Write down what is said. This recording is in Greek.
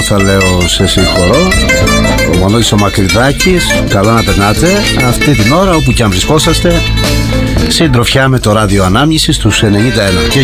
θα λέω, σε συγχωρώ. Ο Μανώλης ο Μακρυδάκης. Καλό να περνάτε αυτή την ώρα όπου και αν βρισκόσαστε. Συντροφιά με το ράδιο Ανάμνησης στους 91. Και